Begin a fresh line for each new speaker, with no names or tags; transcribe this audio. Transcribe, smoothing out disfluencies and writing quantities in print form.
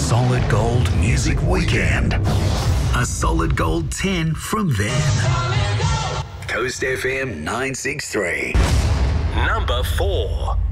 Solid Gold Music Weekend. A Solid Gold 10 from them. Coast FM 963.
Number 4.